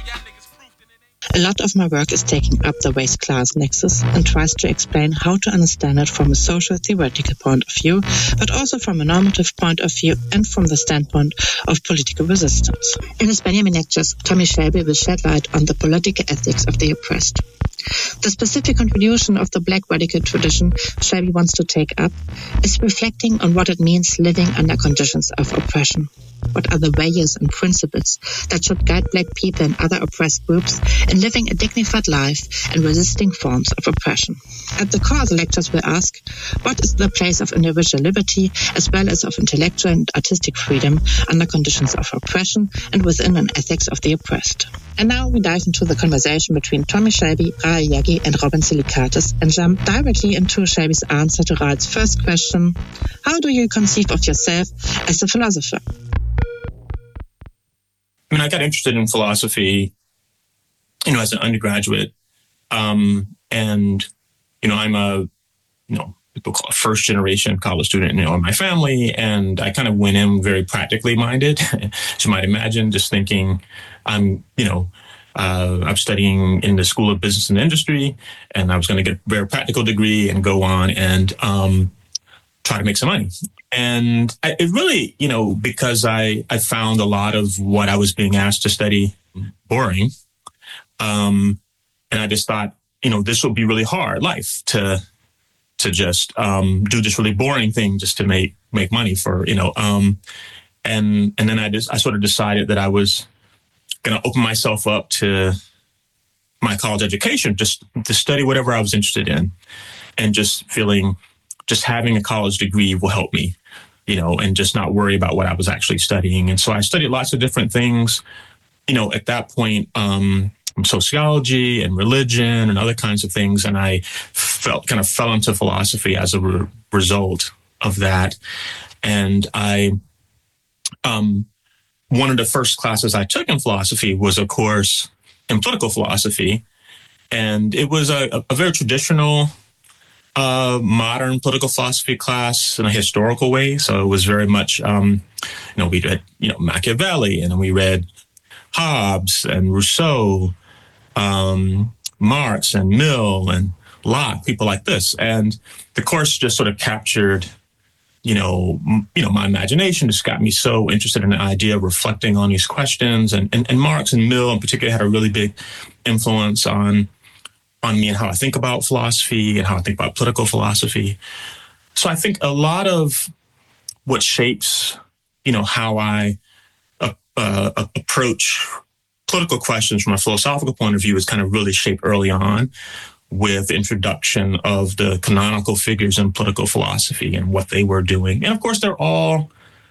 A lot of my work is taking up the race-class nexus and tries to explain how to understand it from a social theoretical point of view, but also from a normative point of view and from the standpoint of political resistance. In his Benjamin lectures, Tommy Shelby will shed light on the political ethics of the oppressed. The specific contribution of the Black radical tradition Shelby wants to take up is reflecting on what it means living under conditions of oppression. What are the values and principles that should guide Black people and other oppressed groups in living a dignified life and resisting forms of oppression? At the core of the lectures will ask, what is the place of individual liberty as well as of intellectual and artistic freedom under conditions of oppression and within an ethics of the oppressed? And now we dive into the conversation between Tommy Shelby, Rahel Jaggui and Robin Silicates and jump directly into Shelby's answer to Rahel's first question, how do you conceive of yourself as a philosopher? I mean, I got interested in philosophy, as an undergraduate. And, I'm a, people call a first generation college student, in my family. And I kind of went in very practically minded, as you might imagine, just thinking I'm studying in the School of Business and Industry, and I was going to get a very practical degree and go on and try to make some money. And it really, because I found a lot of what I was being asked to study boring. And I just thought, this would be really hard life to just do this really boring thing just to make money for, and then I sort of decided that I was going to open myself up to my college education, just to study whatever I was interested in, and just having a college degree will help me, and just not worry about what I was actually studying. And so I studied lots of different things, at that point, sociology and religion and other kinds of things. And I fell into philosophy as a result of that. And one of the first classes I took in philosophy was a course in political philosophy. And it was a very traditional modern political philosophy class in a historical way. So it was very much, we read, Machiavelli, and then we read Hobbes and Rousseau, Marx and Mill and Locke, people like this. And the course just sort of captured, my imagination, just got me so interested in the idea of reflecting on these questions. And Marx and Mill in particular had a really big influence on me and how I think about philosophy and how I think about political philosophy. So I think a lot of what shapes, how I approach political questions from a philosophical point of view is kind of really shaped early on with the introduction of the canonical figures in political philosophy and what they were doing. And of course, they're all,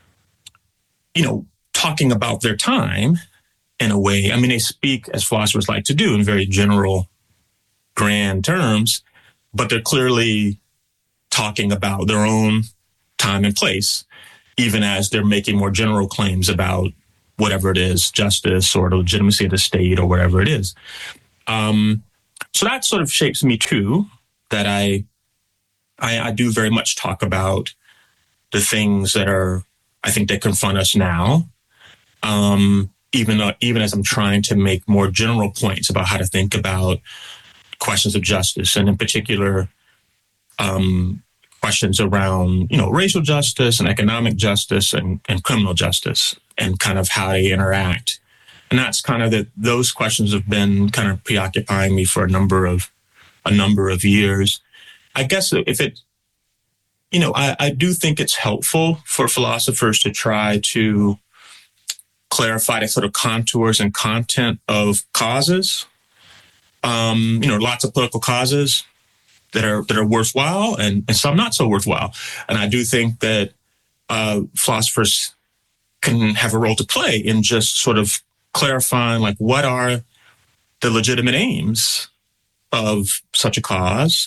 talking about their time in a way. I mean, they speak, as philosophers like to do, in very general, grand terms, but they're clearly talking about their own time and place, even as they're making more general claims about whatever it is, justice or the legitimacy of the state or whatever it is. So that sort of shapes me too, that I do very much talk about the things that I think that confront us now, even as I'm trying to make more general points about how to think about questions of justice, and in particular, questions around, racial justice and economic justice and criminal justice, and kind of how they interact. And that's kind of those questions have been kind of preoccupying me for a number of years. I guess if it, I do think it's helpful for philosophers to try to clarify the sort of contours and content of causes. Lots of political causes that are worthwhile and some not so worthwhile. And I do think that philosophers can have a role to play in just sort of clarifying, like, what are the legitimate aims of such a cause?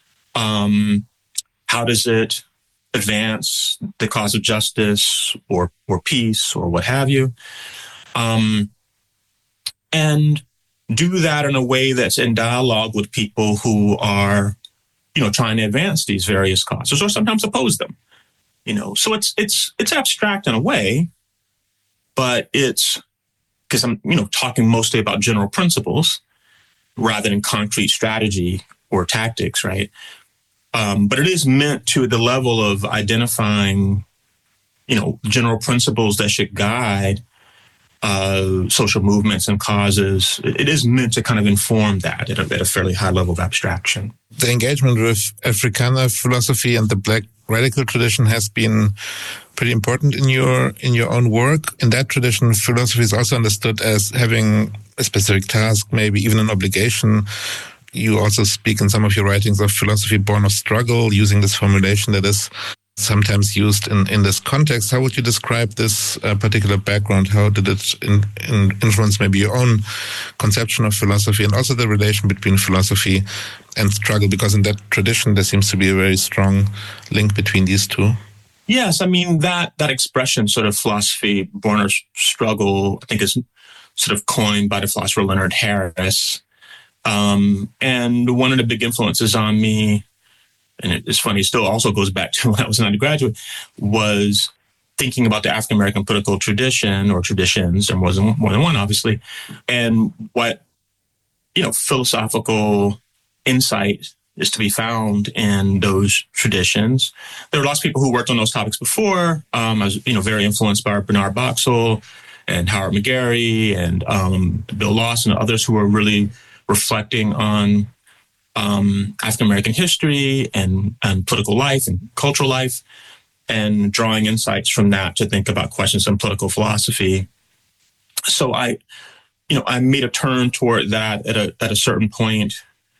How does it advance the cause of justice or peace or what have you? And do that in a way that's in dialogue with people who are, trying to advance these various causes or sometimes oppose them. So it's abstract in a way, but it's because I'm, talking mostly about general principles rather than concrete strategy or tactics, right? But it is meant to the level of identifying, general principles that should guide social movements and causes. It is meant to kind of inform that at a fairly high level of abstraction. The engagement with Afrikaner philosophy and the Black radical tradition has been pretty important in your own work. In that tradition, philosophy is also understood as having a specific task, maybe even an obligation. You also speak in some of your writings of philosophy born of struggle, using this formulation that is sometimes used in this context. How would you describe this particular background? How did it influence maybe your own conception of philosophy, and also the relation between philosophy and struggle? Because in that tradition, there seems to be a very strong link between these two. Yes, I mean, that expression, sort of philosophy born of struggle, I think is sort of coined by the philosopher Leonard Harris. And one of the big influences on me, and it's funny, it still also goes back to when I was an undergraduate, was thinking about the African American political tradition, or traditions. There wasn't more than one, obviously, and what, philosophical insight is to be found in those traditions. There were lots of people who worked on those topics before. I was, very influenced by Bernard Boxall and Howard McGarry and Bill Lawson and others who were really reflecting on African American history and political life and cultural life, and drawing insights from that to think about questions in political philosophy. So I made a turn toward that at a certain point.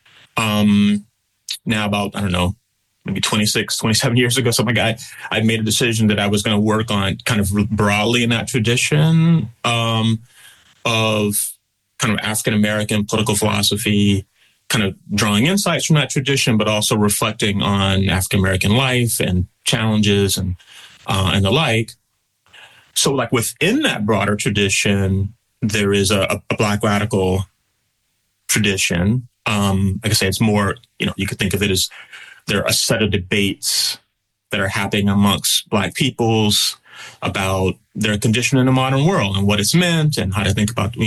Now about, I don't know, maybe 26, 27 years ago, something like that, I made a decision that I was going to work on kind of broadly in that tradition of kind of African American political philosophy, kind of drawing insights from that tradition, but also reflecting on African American life and challenges and the like. So, like, within that broader tradition, there is a Black radical tradition. Like I say, it's more, you could think of it as there are a set of debates that are happening amongst Black peoples about their condition in the modern world and what it's meant and how to think about,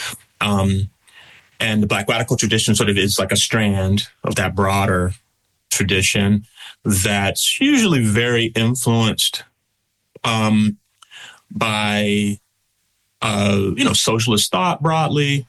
and the Black radical tradition sort of is like a strand of that broader tradition that's usually very influenced by, socialist thought broadly.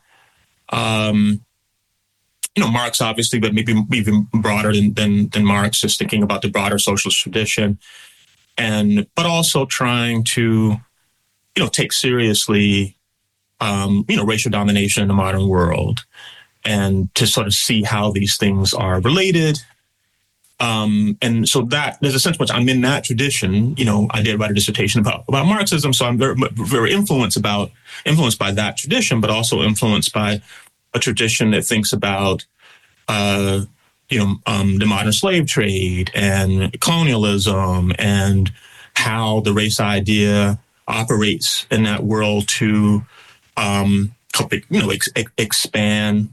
Marx, obviously, but maybe even broader than Marx, just thinking about the broader socialist tradition, but also trying to, take seriously, racial domination in the modern world, and to sort of see how these things are related. And so that there's a sense in which I'm in that tradition. I did write a dissertation about Marxism, so I'm very, very influenced by that tradition, but also influenced by a tradition that thinks about, the modern slave trade and colonialism and how the race idea operates in that world to, help, expand,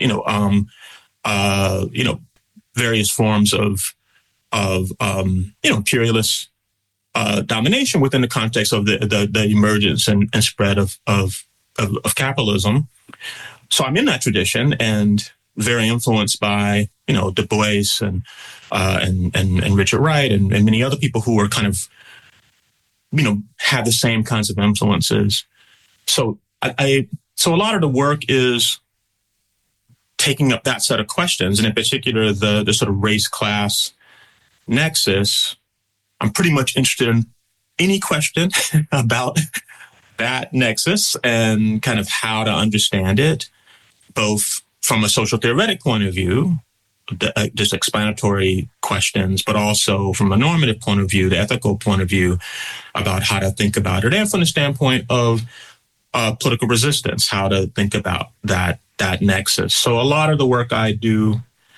various forms of imperialist domination within the context of the emergence and spread of capitalism. So I'm in that tradition and very influenced by, Du Bois and Richard Wright and many other people who were kind of, have the same kinds of influences. So so a lot of the work is taking up that set of questions, and in particular, the sort of race-class nexus. I'm pretty much interested in any question about that nexus and kind of how to understand it, both from a social theoretic point of view, just explanatory questions, but also from a normative point of view, the ethical point of view, about how to think about it, and from the standpoint of political resistance, how to think about that nexus. So a lot of the work I do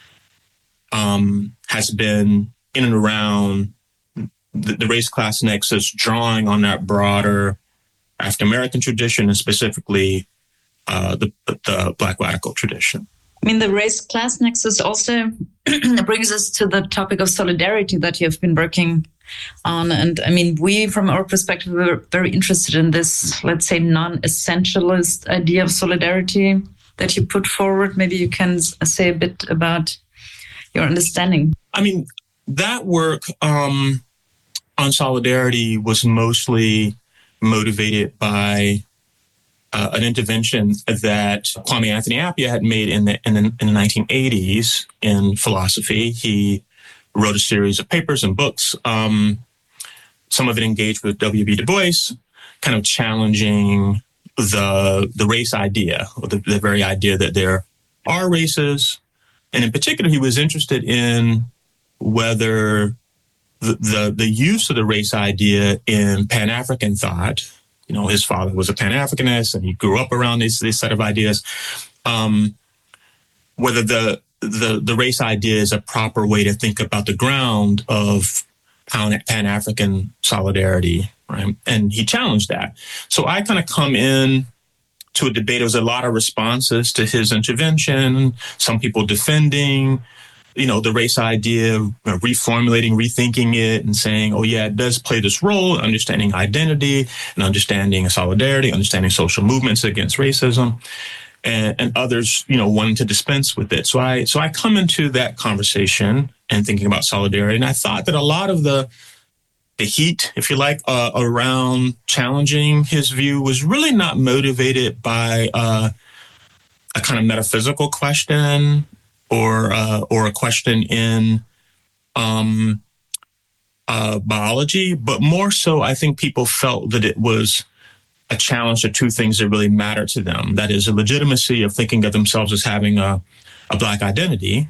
has been in and around the race-class nexus, drawing on that broader African American tradition and specifically the Black radical tradition. I mean, the race-class nexus also brings us to the topic of solidarity that you have been working on. And I mean, we, from our perspective, were very interested in this, let's say, non-essentialist idea of solidarity that you put forward. Maybe you can say a bit about your understanding. I mean, that work on solidarity was mostly motivated by an intervention that Kwame Anthony Appiah had made in the 1980s in philosophy. He wrote a series of papers and books. Some of it engaged with W.B. Du Bois, kind of challenging the race idea, or the very idea that there are races. And in particular, he was interested in whether the use of the race idea in Pan-African thought. You know, his father was a Pan-Africanist, and he grew up around this set of ideas. Whether the race idea is a proper way to think about the ground of Pan-African solidarity, right? And he challenged that. So I kind of come in to a debate. There was a lot of responses to his intervention. Some people defending, you know, the race idea, reformulating, rethinking it, and saying, oh, yeah, it does play this role in understanding identity and understanding solidarity, understanding social movements against racism, and others, you know, wanting to dispense with it. So I come into that conversation and thinking about solidarity, and I thought that a lot of the heat, if you like, around challenging his view was really not motivated by a kind of metaphysical question or a question in biology, but more so, I think people felt that it was a challenge to two things that really matter to them. That is, a legitimacy of thinking of themselves as having a Black identity,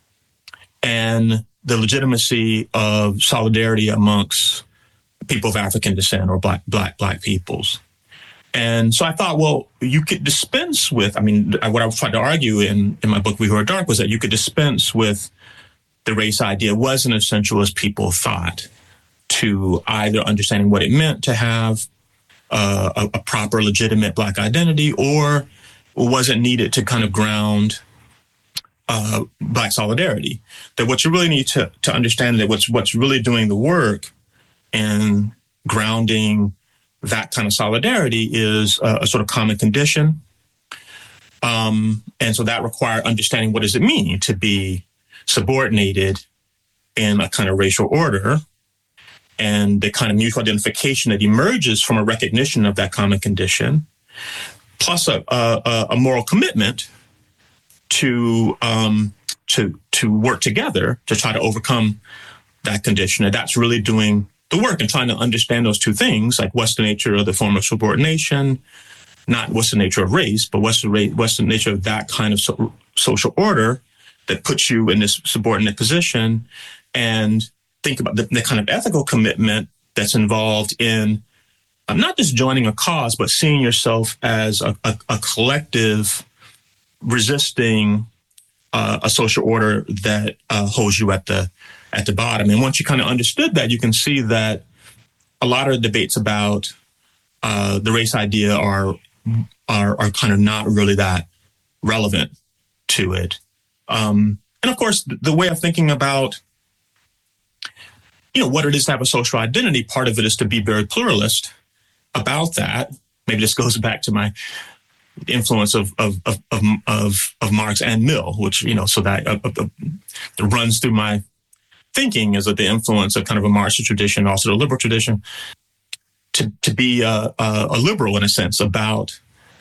and the legitimacy of solidarity amongst people of African descent or black peoples. And so I thought, well, you could dispense with, I mean, what I was trying to argue in my book, We Who Are Dark, was that you could dispense with the race idea. It wasn't essential as people thought to either understanding what it meant to have a proper, legitimate Black identity, or wasn't needed to kind of ground Black solidarity. That what you really need to understand, that what's really doing the work and grounding that kind of solidarity is a sort of common condition. And so that required understanding, what does it mean to be subordinated in a kind of racial order, and the kind of mutual identification that emerges from a recognition of that common condition, plus a moral commitment to work together to try to overcome that condition. And that's really doing the work and trying to understand those two things, like what's the nature of the form of subordination, not what's the nature of race, but what's the nature of that kind of social order that puts you in this subordinate position, and think about the kind of ethical commitment that's involved in not just joining a cause, but seeing yourself as a collective resisting a social order that holds you at the bottom. And once you kind of understood that, you can see that a lot of the debates about the race idea are kind of not really that relevant to it. And of course, the way of thinking about, you know, what it is to have a social identity, part of it is to be very pluralist about that. Maybe this goes back to my influence of Marx and Mill, which, you know, so that runs through my thinking, is that the influence of kind of a Marxist tradition, also the liberal tradition, to be a liberal in a sense about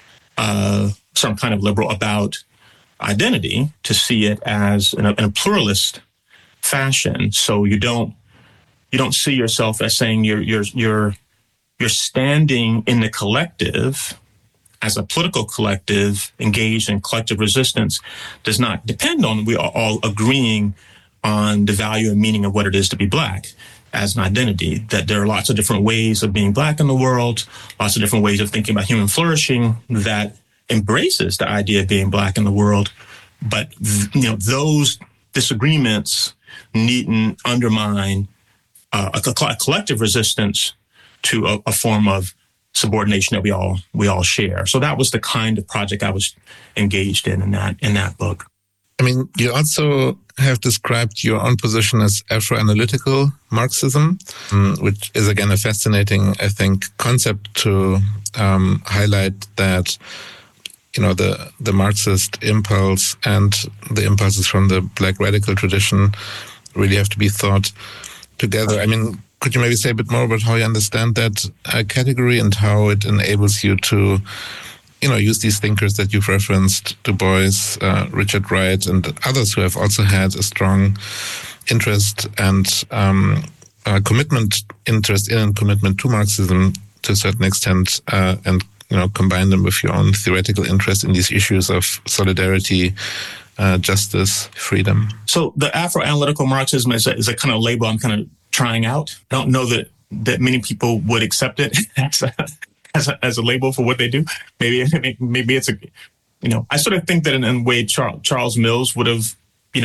some kind of liberal about identity, to see it as in a pluralist fashion. So you don't see yourself as saying you're standing in the collective as a political collective engaged in collective resistance. Does not depend on we are all agreeing on the value and meaning of what it is to be Black as an identity, that there are lots of different ways of being Black in the world, lots of different ways of thinking about human flourishing that embraces the idea of being Black in the world. But, you know, those disagreements needn't undermine a collective resistance to a form of subordination that we all share. So that was the kind of project I was engaged in that book. I mean, you also have described your own position as Afro-analytical Marxism, which is, again, a fascinating, I think, concept to highlight that, the Marxist impulse and the impulses from the Black radical tradition really have to be thought together. I mean, could you maybe say a bit more about how you understand that category and how it enables you to use these thinkers that you've referenced, Du Bois, Richard Wright, and others who have also had a strong interest and commitment to Marxism to a certain extent, and combine them with your own theoretical interest in these issues of solidarity, justice, freedom. So the Afro-analytical Marxism is a kind of label I'm kind of trying out. I don't know that many people would accept it as a label for what they do. Maybe it's I sort of think that in a way Charles Mills would have,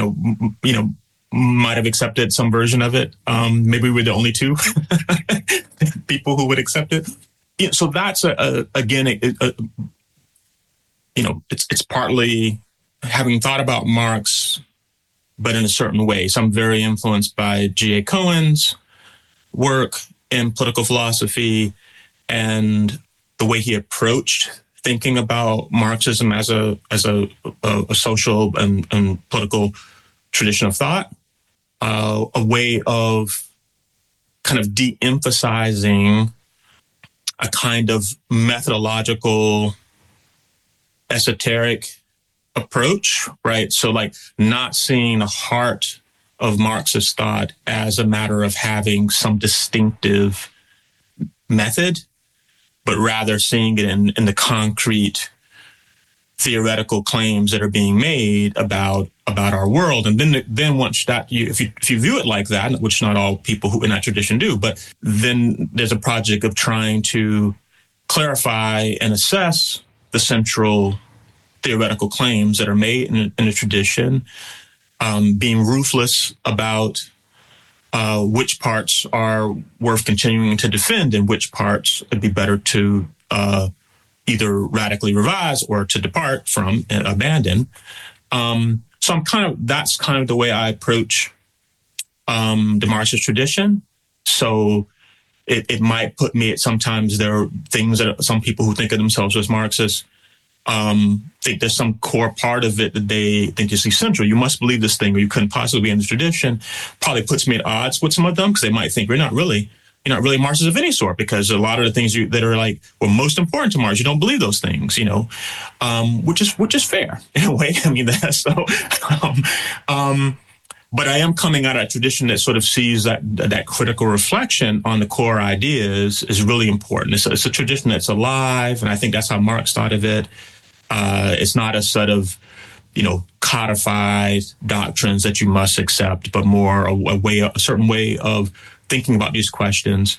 might have accepted some version of it. Maybe we're the only two people who would accept it. So that's it's partly having thought about Marx, but in a certain way. So I'm very influenced by G.A. Cohen's work in political philosophy and the way he approached thinking about Marxism as a social and political tradition of thought, a way of kind of de-emphasizing a kind of methodological, esoteric approach, right? So like not seeing the heart of Marxist thought as a matter of having some distinctive method, but rather seeing it in the concrete theoretical claims that are being made about our world. And then once that, if you view it like that, which not all people who in that tradition do, but then there's a project of trying to clarify and assess the central theoretical claims that are made in a tradition, being ruthless about which parts are worth continuing to defend and which parts would be better to either radically revise or to depart from and abandon. So that's kind of the way I approach the Marxist tradition. So it might put me at sometimes there are things that some people who think of themselves as Marxists think there's some core part of it that they think is essential. You must believe this thing or you couldn't possibly be in this tradition. Probably puts me at odds with some of them because they might think you're not really Marxist of any sort, because a lot of the things that are like were most important to Marx, you don't believe those things, which is fair in a way. I mean, that's so. But I am coming out of a tradition that sort of sees that critical reflection on the core ideas is really important. It's a tradition that's alive, and I think that's how Marx thought of it. It's not a sort of, codified doctrines that you must accept, but more a certain way of thinking about these questions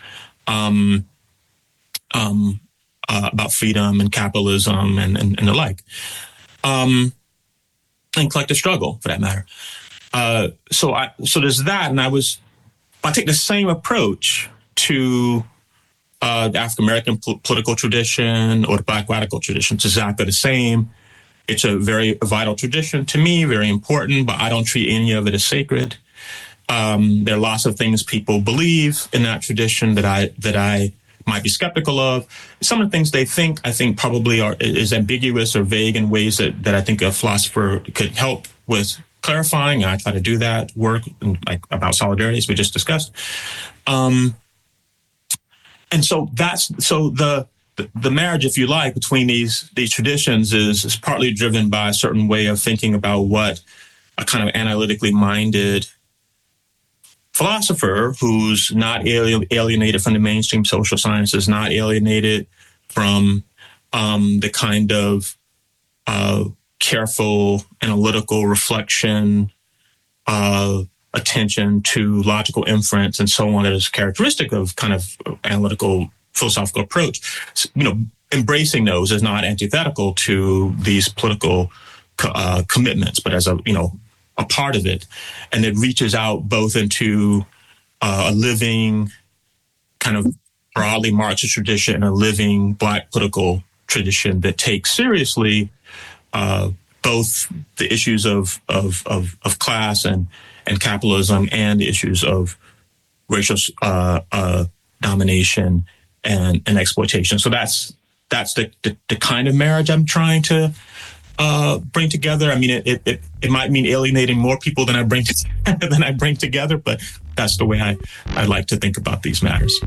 about freedom and capitalism and the like, and collective struggle for that matter. So there's that, and I take the same approach to the African American political tradition or the Black radical tradition. It's exactly the same. It's a very vital tradition to me, very important, but I don't treat any of it as sacred. There are lots of things people believe in that tradition that I might be skeptical of. Some of the things they think, I think probably is ambiguous or vague in ways that I think a philosopher could help with clarifying. I try to do that work about solidarity, as we just discussed. And so the marriage, if you like, between these traditions is partly driven by a certain way of thinking about what a kind of analytically minded philosopher who's not alienated from the mainstream social sciences, not alienated from the kind of careful analytical reflection, attention to logical inference and so on that is characteristic of kind of analytical philosophical approach. Embracing those is not antithetical to these political commitments, but as a part of it. And it reaches out both into a living kind of broadly Marxist tradition and a living Black political tradition that takes seriously both both the issues of class and capitalism and the issues of racial domination and exploitation. So that's the kind of marriage I'm trying to bring together. I mean, it might mean alienating more people than I bring together, but that's the way I like to think about these matters.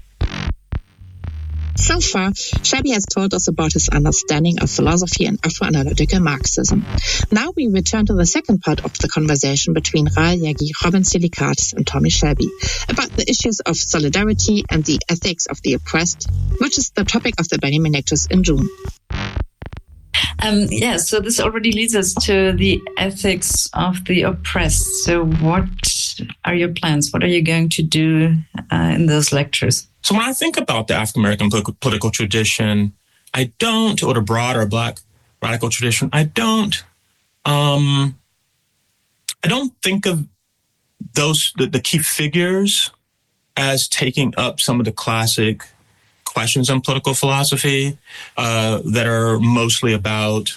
So far, Shelby has told us about his understanding of philosophy and Afro-analytical Marxism. Now we return to the second part of the conversation between Rahel Jaeggy, Robin Silikatis, and Tommy Shelby about the issues of solidarity and the ethics of the oppressed, which is the topic of the Benny Menectus in June. So this already leads us to the ethics of the oppressed. So what are your plans? What are you going to do in those lectures? So when I think about the African-American political tradition, or the broader Black radical tradition, I don't think of the key figures as taking up some of the classic questions in political philosophy that are mostly about,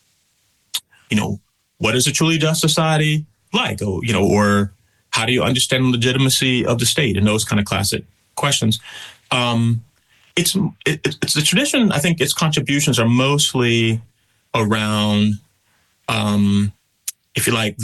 what is a truly just society like? Or how do you understand the legitimacy of the state and those kind of classic questions. It's the tradition. I think its contributions are mostly around, if you like,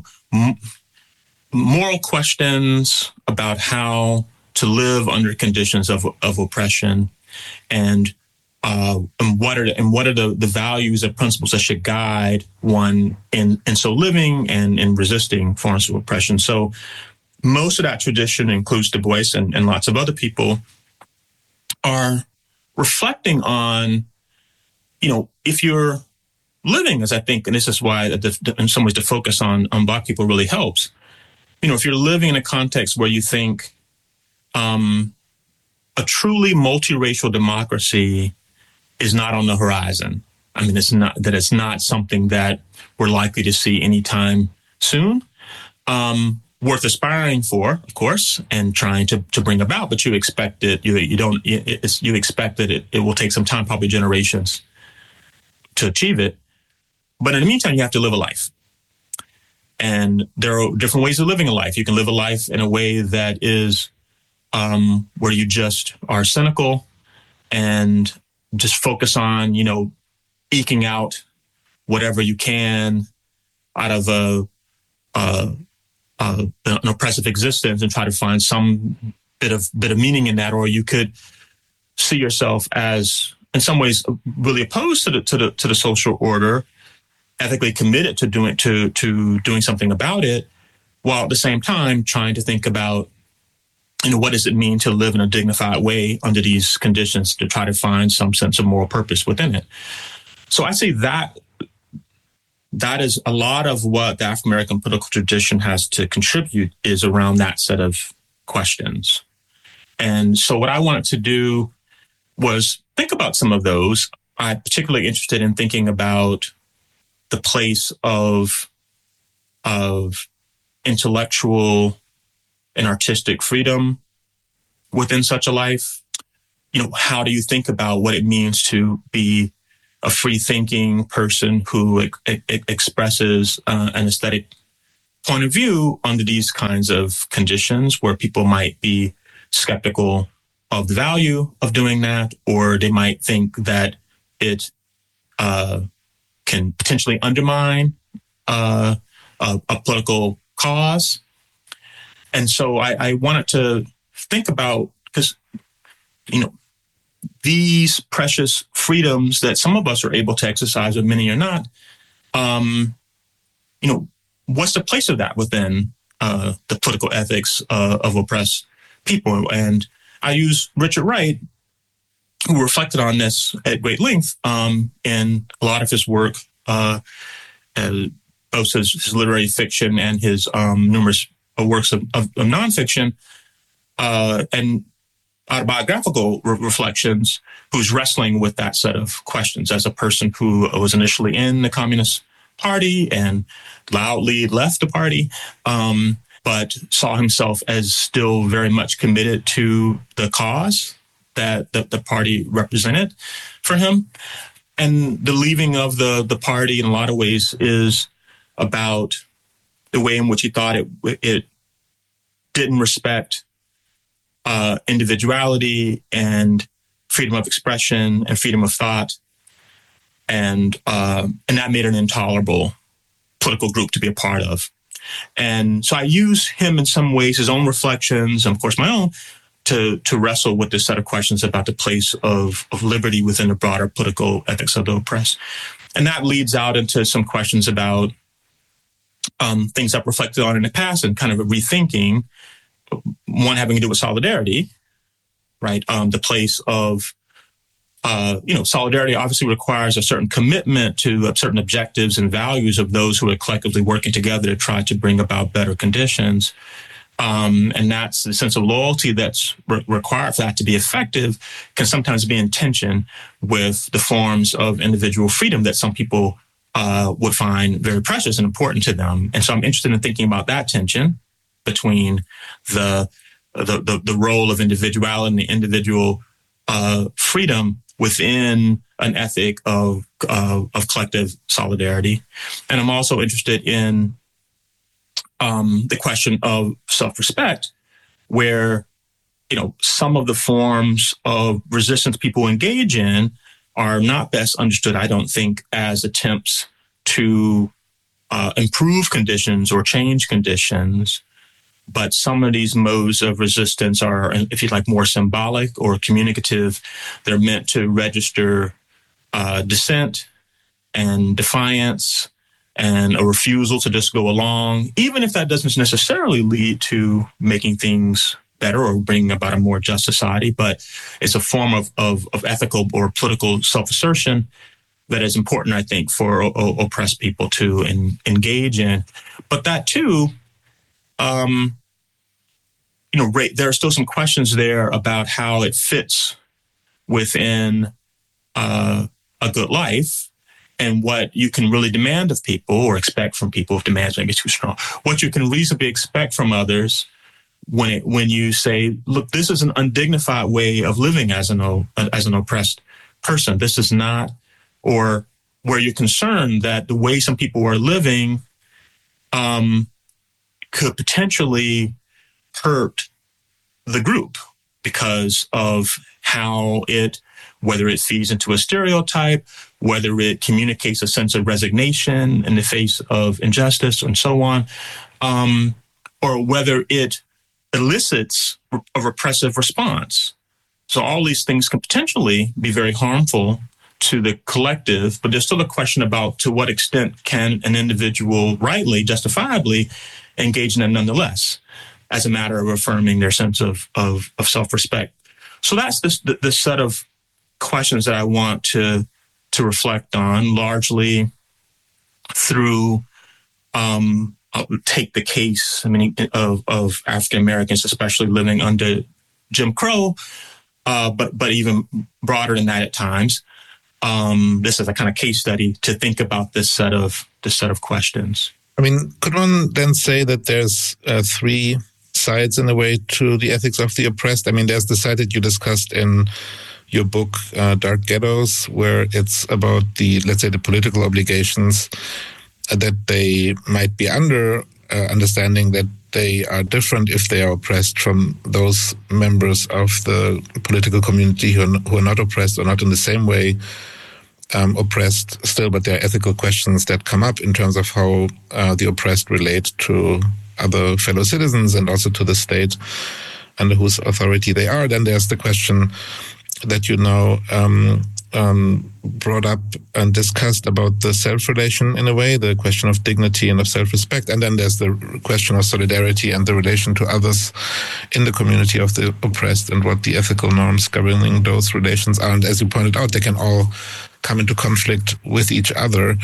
moral questions about how to live under conditions of oppression, and what are the values and principles that should guide one in so living and in resisting forms of oppression. So most of that tradition includes Du Bois and lots of other people are reflecting on, if you're living, as I think, and this is why in some ways the focus on Black people really helps. If you're living in a context where you think a truly multiracial democracy is not on the horizon. I mean, it's not something that we're likely to see anytime soon. Worth aspiring for, of course, and trying to bring about, but you expect it. You expect that it will take some time, probably generations, to achieve it. But in the meantime, you have to live a life, and there are different ways of living a life. You can live a life in a way that is where you just are cynical and just focus on, eking out whatever you can out of an oppressive existence and try to find some bit of meaning in that. Or you could see yourself as, in some ways, really opposed to the social order, ethically committed to doing something about it, while at the same time trying to think about, what does it mean to live in a dignified way under these conditions, to try to find some sense of moral purpose within it. So I say that is a lot of what the African-American political tradition has to contribute, is around that set of questions. And so what I wanted to do was think about some of those. I'm particularly interested in thinking about the place of intellectual and artistic freedom within such a life. How do you think about what it means to be a free-thinking person who expresses an aesthetic point of view under these kinds of conditions, where people might be skeptical of the value of doing that, or they might think that it can potentially undermine a political cause. And so I wanted to think about, because, these precious freedoms that some of us are able to exercise, but many are not, what's the place of that within the political ethics of oppressed people? And I use Richard Wright, who reflected on this at great length in a lot of his work, both his literary fiction and his numerous works of nonfiction, and autobiographical reflections, who's wrestling with that set of questions as a person who was initially in the Communist Party and loudly left the party, but saw himself as still very much committed to the cause that the party represented for him. And the leaving of the party in a lot of ways is about the way in which he thought it didn't respect individuality and freedom of expression and freedom of thought, and that made an intolerable political group to be a part of. And so I use him in some ways, his own reflections, and of course my own, to wrestle with this set of questions about the place of liberty within the broader political ethics of the oppressed. And that leads out into some questions about things I've reflected on in the past and kind of a rethinking, one having to do with solidarity, right? The place of, solidarity obviously requires a certain commitment to certain objectives and values of those who are collectively working together to try to bring about better conditions. And that's the sense of loyalty that's required for that to be effective can sometimes be in tension with the forms of individual freedom that some people would find very precious and important to them. And so I'm interested in thinking about that tension between the role of individuality and the individual freedom within an ethic of collective solidarity. And I'm also interested in the question of self-respect, where, some of the forms of resistance people engage in are not best understood, I don't think, as attempts to improve conditions or change conditions. But some of these modes of resistance are, if you like, more symbolic or communicative. They're meant to register dissent and defiance and a refusal to just go along, even if that doesn't necessarily lead to making things better or bringing about a more just society. But it's a form of ethical or political self-assertion that is important, I think, for oppressed people to engage in. But that too, there are still some questions there about how it fits within a good life and what you can really demand of people or expect from people, if demands may be too strong, what you can reasonably expect from others when you say, look, this is an undignified way of living as an oppressed person. This is not, or where you're concerned that the way some people are living could potentially hurt the group because of how whether it feeds into a stereotype, whether it communicates a sense of resignation in the face of injustice and so on, or whether it elicits a repressive response. So all these things can potentially be very harmful to the collective, but there's still a question about to what extent can an individual rightly, justifiably engage in it nonetheless, as a matter of affirming their sense of self-respect. So that's the set of questions that I want to reflect on, largely through I'll take the case, of African Americans, especially living under Jim Crow, but even broader than that at times. This is a kind of case study to think about this set of questions. Could one then say that there's three sides in a way to the ethics of the oppressed? There's the side that you discussed in your book, Dark Ghettos, where it's about the political obligations that they might be under, understanding that they are different if they are oppressed from those members of the political community who are not oppressed or not in the same way oppressed still, but there are ethical questions that come up in terms of how the oppressed relate to other fellow citizens and also to the state under whose authority they are. Then there's the question that brought up and discussed about the self-relation in a way, the question of dignity and of self-respect. And then there's the question of solidarity and the relation to others in the community of the oppressed and what the ethical norms governing those relations are. And as you pointed out, they can all come into conflict with each other.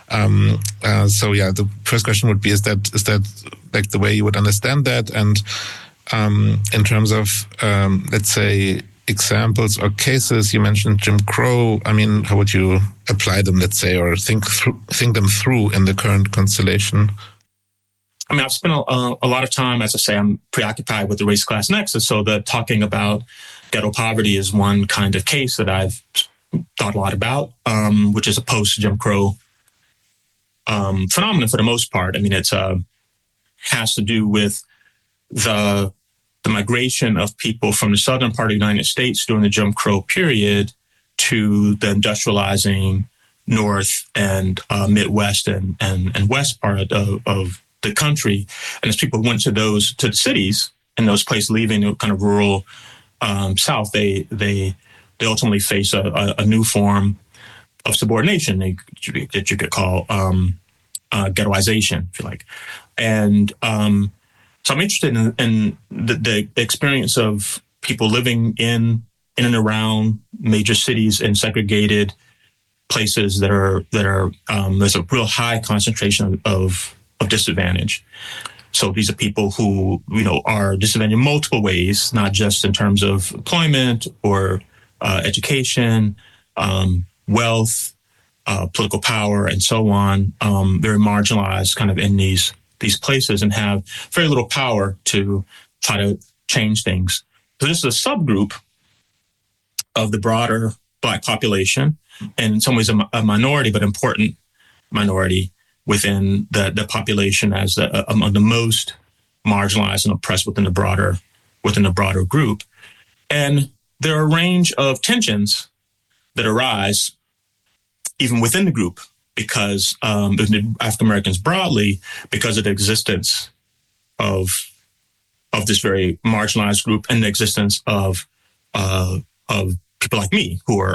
The first question would be, is that like the way you would understand that? And in terms of, let's say, examples or cases, you mentioned Jim Crow. How would you apply them, let's say, or think them through in the current constellation? I've spent a lot of time, as I say, I'm preoccupied with the race-class nexus. So talking about ghetto poverty is one kind of case that I've thought a lot about, which is a post-Jim Crow phenomenon for the most part. I mean, it's has to do with the migration of people from the southern part of the United States during the Jim Crow period to the industrializing North and Midwest and West part of the country. And as people went to the cities and those places, leaving the kind of rural South, they ultimately face a new form of subordination that you could call ghettoization, if you like. And so I'm interested in the experience of people living in and around major cities in segregated places that are there's a real high concentration of disadvantage. So these are people who, are disadvantaged in multiple ways, not just in terms of employment or education, wealth, political power, and so on. Very marginalized kind of in these places and have very little power to try to change things. So this is a subgroup of the broader Black population, and in some ways a minority, but important minority within the population as among the most marginalized and oppressed within the broader group. And there are a range of tensions that arise even within the group because African Americans broadly, because of the existence of this very marginalized group and the existence of people like me who are,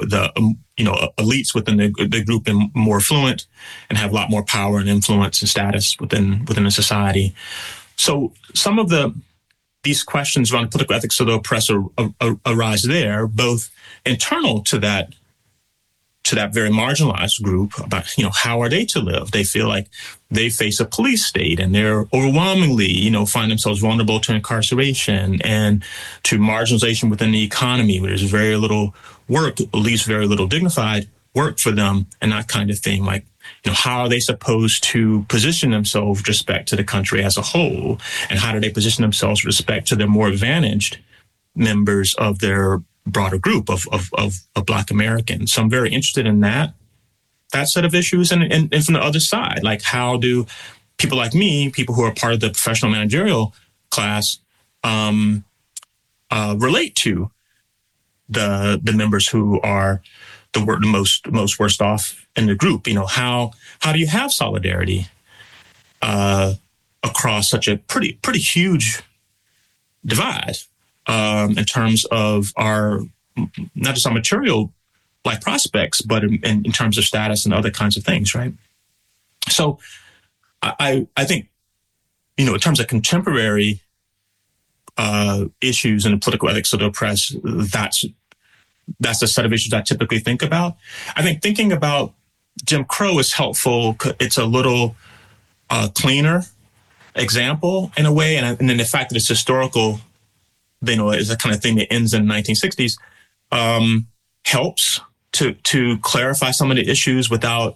elites within the group and more affluent and have a lot more power and influence and status within the society. So some of these questions around political ethics of the oppressor arise there, both internal to that very marginalized group about, how are they to live? They feel like they face a police state and they're overwhelmingly, find themselves vulnerable to incarceration and to marginalization within the economy where there's very little work, at least very little dignified work for them and that kind of thing. Like, how are they supposed to position themselves with respect to the country as a whole? And how do they position themselves with respect to their more advantaged members of their broader group of Black Americans? So I'm very interested in that set of issues. And from the other side, like how do people like me, people who are part of the professional managerial class, relate to the members who are the most worst off in the group? How do you have solidarity across such a pretty huge divide in terms of not just our material life prospects, but in terms of status and other kinds of things, right? So I think, in terms of contemporary issues in the political ethics of the oppressed, that's the set of issues I typically think about. I think thinking about Jim Crow is helpful. It's a little cleaner example in a way. And then the fact that it's historical, is a kind of thing that ends in the 1960s, helps to clarify some of the issues without,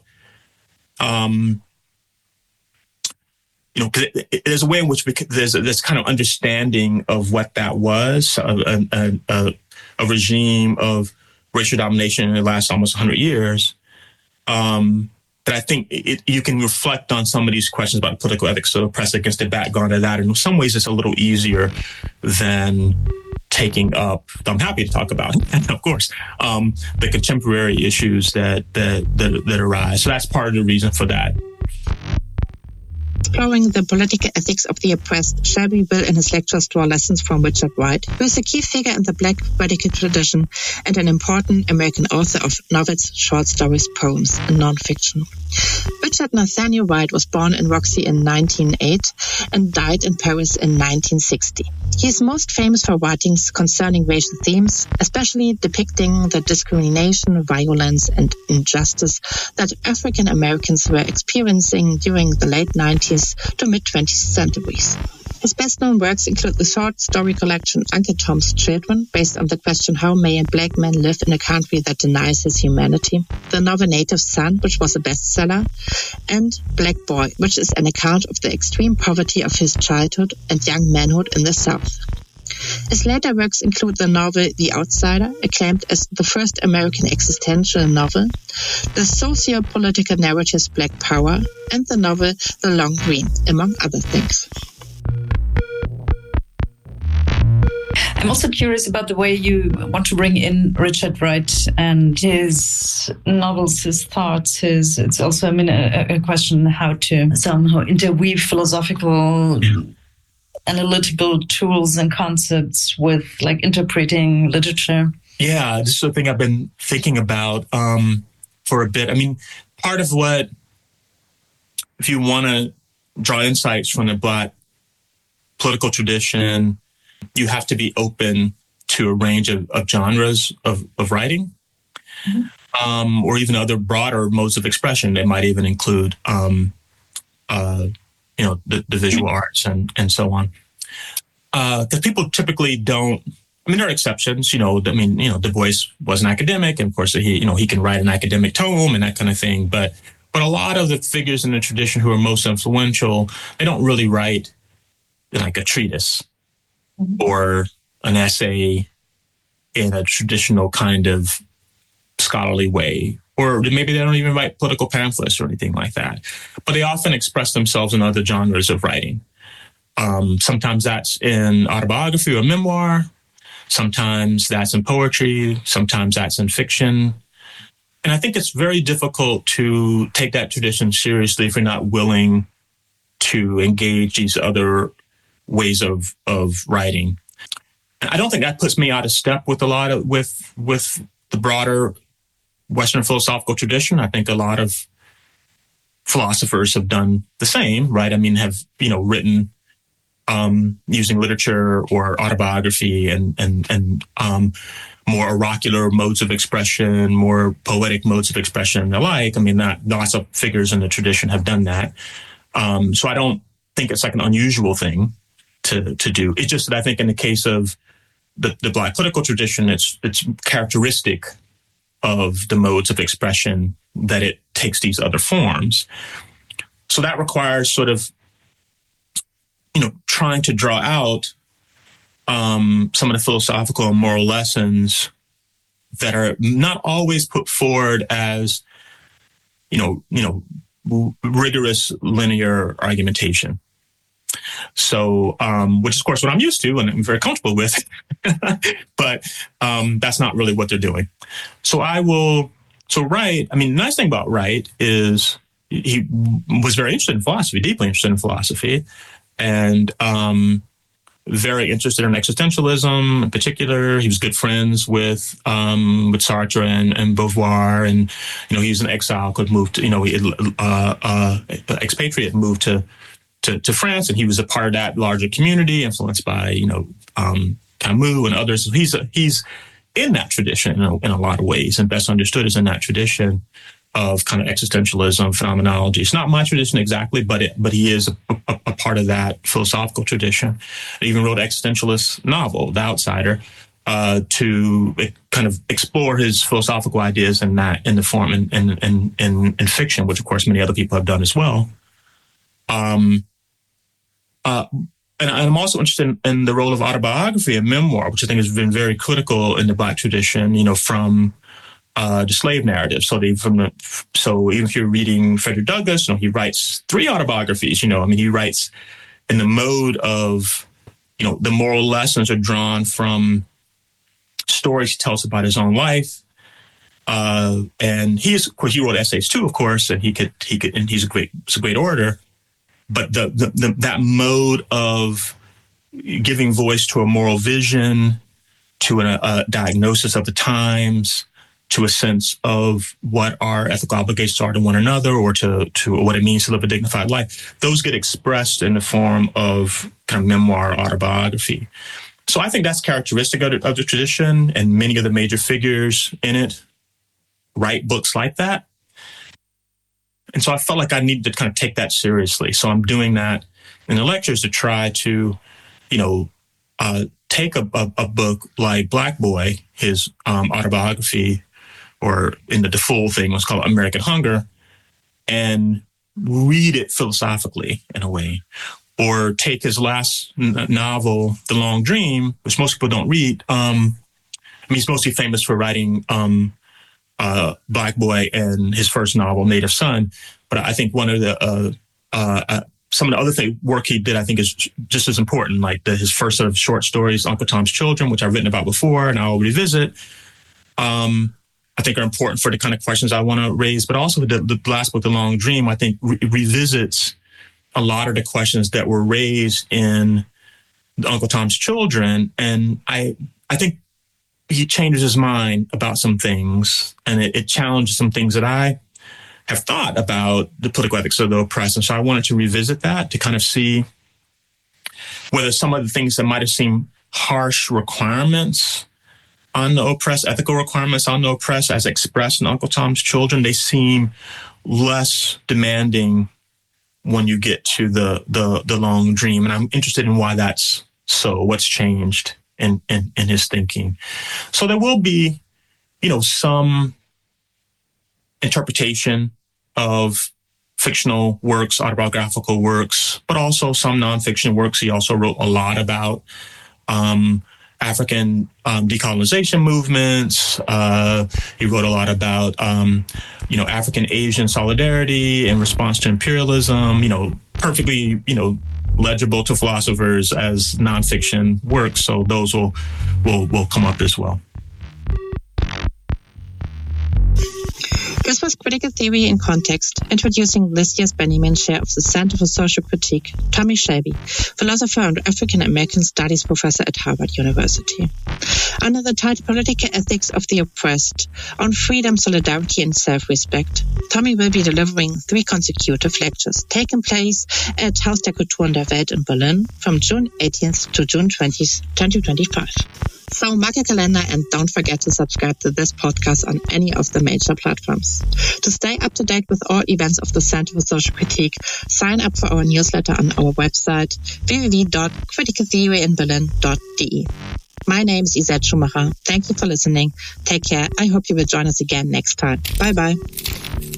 because there's a way in which there's this kind of understanding of what that was, a regime of racial domination that lasts almost 100 years, that I think you can reflect on some of these questions about political ethics of the oppressed against the background of that. And in some ways, it's a little easier than taking up, I'm happy to talk about, of course, the contemporary issues that arise. So that's part of the reason for that. Exploring the political ethics of the oppressed, Shelby will in his lectures draw lessons from Richard White, who is a key figure in the Black radical tradition and an important American author of novels, short stories, poems, and nonfiction. Richard Nathaniel White was born in Roxy in 1908 and died in Paris in 1960. He is most famous for writings concerning racial themes, especially depicting the discrimination, violence, and injustice that African Americans were experiencing during the late 19th to mid-20th centuries. His best-known works include the short story collection Uncle Tom's Children, based on the question how may a Black man live in a country that denies his humanity, the novel Native Son, which was a bestseller, and Black Boy, which is an account of the extreme poverty of his childhood and young manhood in the South. His later works include the novel The Outsider, acclaimed as the first American existential novel, the socio-political narratives Black Power, and the novel The Long Green, among other things. I'm also curious about the way you want to bring in Richard Wright and his novels, his thoughts, it's also, a question how to somehow interweave philosophical, analytical tools and concepts with like interpreting literature. Yeah, this is the thing I've been thinking about for a bit. Part of what, if you want to draw insights from the Black political tradition, you have to be open to a range of genres of writing, or even other broader modes of expression. They might even include, the visual arts and so on. Because people typically don't. There are exceptions. Du Bois was an academic, and of course he can write an academic tome and that kind of thing. But a lot of the figures in the tradition who are most influential, they don't really write like a treatise or an essay in a traditional kind of scholarly way, or maybe they don't even write political pamphlets or anything like that. But they often express themselves in other genres of writing. Sometimes that's in autobiography or memoir. Sometimes that's in poetry. Sometimes that's in fiction. And I think it's very difficult to take that tradition seriously if you're not willing to engage these other ways of writing. And I don't think that puts me out of step with with the broader Western philosophical tradition. I think a lot of philosophers have done the same, right? Have written using literature or autobiography and more oracular modes of expression, more poetic modes of expression and the like. That lots of figures in the tradition have done that. So I don't think it's like an unusual thing to do. It's just that I think in the case of the Black political tradition, it's characteristic of the modes of expression that it takes these other forms. So that requires sort of, trying to draw out some of the philosophical and moral lessons that are not always put forward as, rigorous linear argumentation. So, which is, of course, what I'm used to and I'm very comfortable with, but that's not really what they're doing. So Wright, the nice thing about Wright is he was very interested in philosophy, deeply interested in philosophy, and very interested in existentialism in particular. He was good friends with Sartre and Beauvoir, and he was in exile, could move to expatriate, moved to France, and he was a part of that larger community, influenced by Camus and others. He's in that tradition in a lot of ways, and best understood as in that tradition of kind of existentialism phenomenology. It's not my tradition exactly, but he is a part of that philosophical tradition. He even wrote an existentialist novel, The Outsider, to kind of explore his philosophical ideas in the form in fiction, which of course many other people have done as well. And I'm also interested in the role of autobiography and memoir, which I think has been very critical in the Black tradition, from the slave narrative. So even if you're reading Frederick Douglass, he writes 3 autobiographies. He writes in the mode of, the moral lessons are drawn from stories he tells about his own life. And he wrote essays too, of course, and he's a great orator. But that mode of giving voice to a moral vision, to a diagnosis of the times, to a sense of what our ethical obligations are to one another, or to what it means to live a dignified life, those get expressed in the form of kind of memoir, autobiography. So I think that's characteristic of the tradition, and many of the major figures in it write books like that. And so I felt like I needed to kind of take that seriously. So I'm doing that in the lectures to try to, take a book like Black Boy, his autobiography, or in the full thing was called American Hunger, and read it philosophically in a way, or take his last novel, The Long Dream, which most people don't read. He's mostly famous for writing Black Boy and his first novel, Native Son. But I think one of the some of the other work he did, I think, is just as important, like his first sort of short stories, Uncle Tom's Children, which I've written about before and I'll revisit. I think are important for the kind of questions I want to raise, but also the last book, The Long Dream, I think revisits a lot of the questions that were raised in Uncle Tom's Children. And I think he changes his mind about some things, and it challenges some things that I have thought about the political ethics of the oppressed. And so I wanted to revisit that to kind of see whether some of the things that might have seemed harsh requirements on the oppressed, ethical requirements on the oppressed as expressed in Uncle Tom's Children, they seem less demanding when you get to the Long Dream. And I'm interested in why that's so, what's changed in his thinking. So there will be, some interpretation of fictional works, autobiographical works, but also some nonfiction works. He also wrote a lot about African decolonization movements. He wrote a lot about, African Asian solidarity in response to imperialism, perfectly, legible to philosophers as nonfiction works. So those will come up as well. This was Critical Theory in Context, introducing this year's Benjamin Chair of the Center for Social Critique, Tommy Shelby, philosopher and African American Studies professor at Harvard University. Under the title Political Ethics of the Oppressed, on freedom, solidarity, and self-respect, Tommy will be delivering 3 consecutive lectures, taking place at Haus der Kulturen der Welt in Berlin from June 18th to June 20th, 2025. So mark your calendar and don't forget to subscribe to this podcast on any of the major platforms. To stay up to date with all events of the Center for Social Critique, sign up for our newsletter on our website www.criticaltheoryinberlin.de. My name is Isette Schumacher. Thank you for listening. Take care. I hope you will join us again next time. Bye-bye.